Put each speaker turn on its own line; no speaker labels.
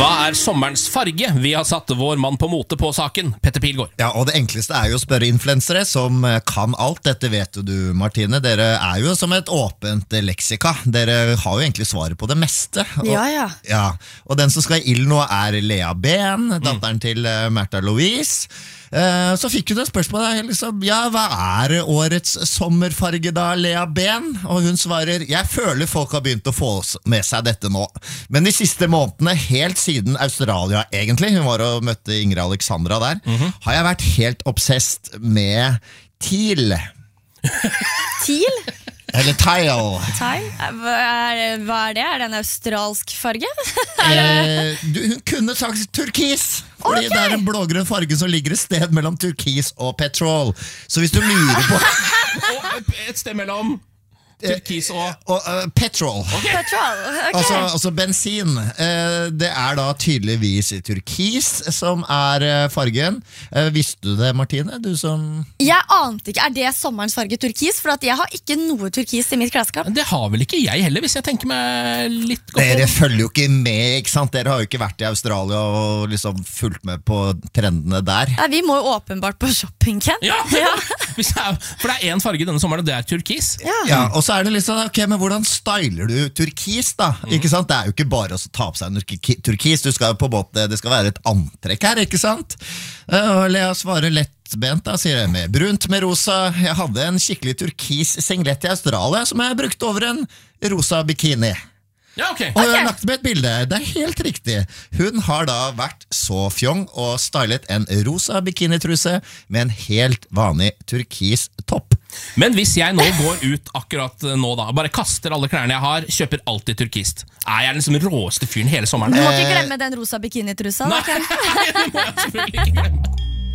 Hva sommerens farge? Vi har satt vår mann på mote på saken, Petter Pilgaard.
Ja, og det enkleste jo å spørre influensere som kan alt. Dette vet jo du, Martine. Dere jo som et åpent leksika. Dere har jo egentlig svaret på det meste. Og, ja. Og den som skal i ild nå Lea Ben, datteren til Märtha Louise. Så fikk hun et spørsmål liksom, ja, hva årets sommerfarge da, Lea Ben? Og hun svarer, jeg føler folk har begynt å få med seg dette nå. Men de siste månedene, helt siden Australia egentlig, hun var og møtte Ingrid Alexandra der, har jeg vært helt obsessed med teal.
Teal?
Eller tile.
Hva det? Det en australsk farge?
Hun kunne sagt turkis. Fordi det en blågrønn farge som ligger et sted mellom turkis og petrol. Så hvis du lurer på
Og et sted mellom turkis og
petrol.
Petrol,
altså bensin. Det da tydeligvis turkis som fargen. Visste du det, Martine? Du som...
Jeg ante ikke, det sommerens farge turkis? For at jeg har ikke noe turkis i mitt klesskap.
Det har vel ikke jeg heller, hvis jeg tenker meg litt godt.
Dere følger jo ikke med, ikke sant? Dere har jo ikke vært i Australia og liksom fulgt med på trendene der.
Ja, vi må jo åpenbart på shopping, Ken.
Ja, for det en farge denne sommeren, og det turkis.
Ja, og så det litt sånn, ok, men hvordan styler du turkis da? Ikke sant? Det jo ikke bare å ta på seg en turkis, du skal på båt, det skal være et antrekk her, ikke sant? Og Lea svarer lettbent da, sier jeg, med brunt med rosa. Jeg hadde en skikkelig turkis singlet i Australia som jeg brukte over en rosa bikini.
Ja, ok.
Og jeg har lagt med et bilde, det helt riktig. Hun har da vært så fjong og stylet en rosa bikinitruse med en helt vanlig turkis topp.
Men hvis jeg nå går ut akkurat nå da, bare kaster alle klærne jeg har, kjøper alltid turkist, jeg liksom råeste fyren hele sommeren?
Du må ikke glemme den rosa bikinitrusa.
Nei, det må jeg selvfølgelig ikke glemme.